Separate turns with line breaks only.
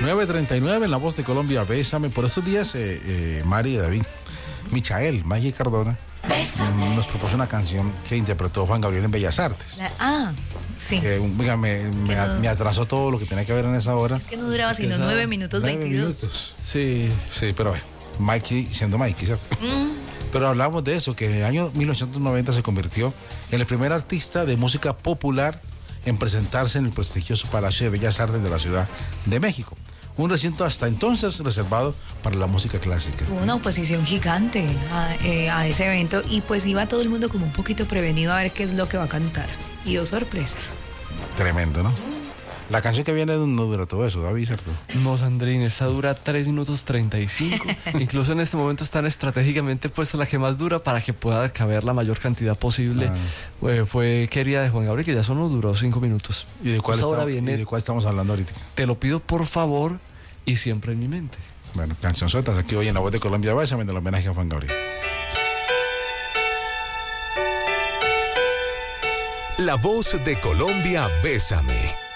9:39 en La Voz de Colombia, Bésame. Por estos días, Mari y David, Michael, Maggie Cardona, nos propuso una canción que interpretó Juan Gabriel en Bellas Artes.
Sí.
Oiga, me atrasó todo lo que tenía que ver en esa hora.
Es que no duraba sino 9 minutos 22.
Sí, pero bueno, Mikey siendo Mikey, ¿cierto? Pero hablamos de eso, que en el año 1990 se convirtió en el primer artista de música popular en presentarse en el prestigioso Palacio de Bellas Artes de la Ciudad de México, un recinto hasta entonces reservado para la música clásica.
Hubo una oposición gigante a ese evento y pues iba todo el mundo como un poquito prevenido a ver qué es lo que va a cantar. Y oh, sorpresa.
Tremendo, ¿no? La canción que viene no dura todo eso, David, ¿cierto?
No, Sandrine, esta dura 3 minutos 35. Incluso en este momento están estratégicamente puesta la que más dura para que pueda caber la mayor cantidad posible. Fue Querida de Juan Gabriel, que ya solo duró 5 minutos.
¿Y de cuál, estamos hablando ahorita?
Te lo pido por favor y siempre en mi mente.
Bueno, canción sueltas aquí hoy en La Voz de Colombia, Bésame, del homenaje a Juan Gabriel.
La Voz de Colombia, Bésame.